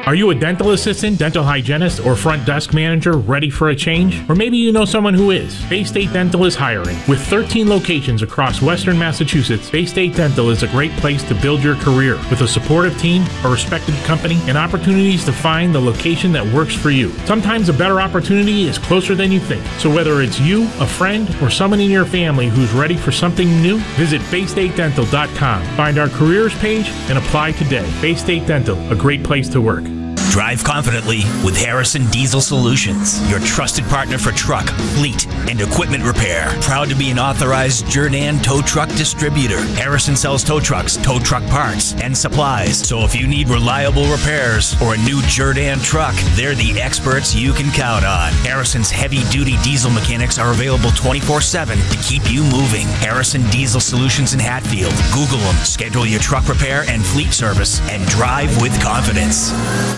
Are you a dental assistant, dental hygienist, or front desk manager ready for a change? Or maybe you know someone who is. Bay State Dental is hiring. With 13 locations across Western Massachusetts, Bay State Dental is a great place to build your career with a supportive team, a respected company, and opportunities to find the location that works for you. Sometimes a better opportunity is closer than you think. So whether it's you, a friend, or someone in your family who's ready for something new, visit BayStateDental.com. Find our careers page and apply today. Bay State Dental, a great place to work. Drive confidently with Harrison Diesel Solutions, your trusted partner for truck, fleet, and equipment repair. Proud to be an authorized Jerr-Dan tow truck distributor. Harrison sells tow trucks, tow truck parts, and supplies. So if you need reliable repairs or a new Jerr-Dan truck, they're the experts you can count on. Harrison's heavy-duty diesel mechanics are available 24/7 to keep you moving. Harrison Diesel Solutions in Hatfield. Google them, schedule your truck repair and fleet service, and drive with confidence.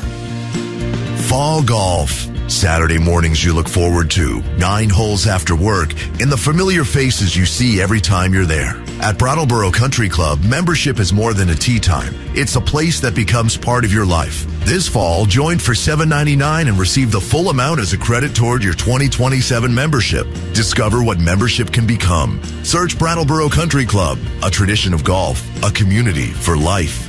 Fall golf. Saturday mornings you look forward to, 9 holes after work, and the familiar faces you see every time you're there. At Brattleboro Country Club, membership is more than a tee time. It's a place that becomes part of your life. This fall, join for $7.99 and receive the full amount as a credit toward your 2027 membership. Discover what membership can become. Search Brattleboro Country Club, a tradition of golf, a community for life.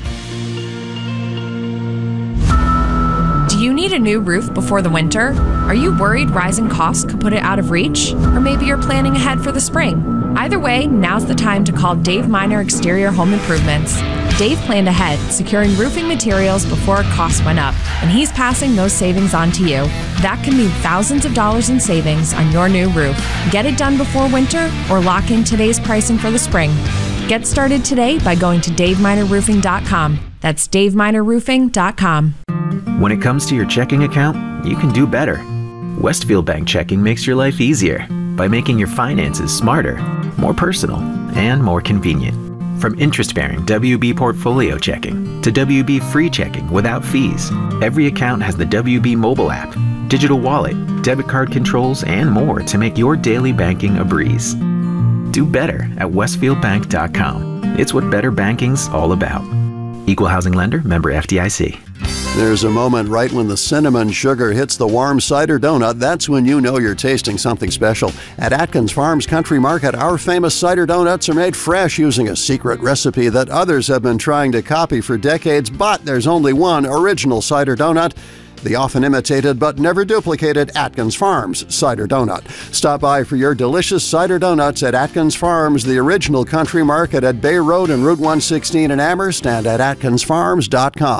Do you need a new roof before the winter? Are you worried rising costs could put it out of reach? Or maybe you're planning ahead for the spring? Either way, now's the time to call Dave Miner Exterior Home Improvements. Dave planned ahead, securing roofing materials before costs went up, and he's passing those savings on to you. That can mean thousands of dollars in savings on your new roof. Get it done before winter or lock in today's pricing for the spring. Get started today by going to DaveMinerRoofing.com. That's DaveMinerRoofing.com. When it comes to your checking account, you can do better. Westfield Bank Checking makes your life easier by making your finances smarter, more personal, and more convenient. From interest-bearing WB Portfolio Checking to WB Free Checking without fees, every account has the WB mobile app, digital wallet, debit card controls, and more to make your daily banking a breeze. Do better at westfieldbank.com. It's what better banking's all about. Equal housing lender, member FDIC. There's a moment right when the cinnamon sugar hits the warm cider donut. That's when you know you're tasting something special. At Atkins Farms Country Market, our famous cider donuts are made fresh using a secret recipe that others have been trying to copy for decades, but there's only one original cider donut. The often imitated but never duplicated Atkins Farms cider donut. Stop by for your delicious cider donuts at Atkins Farms, the original country market at Bay Road and Route 116 in Amherst, and at atkinsfarms.com.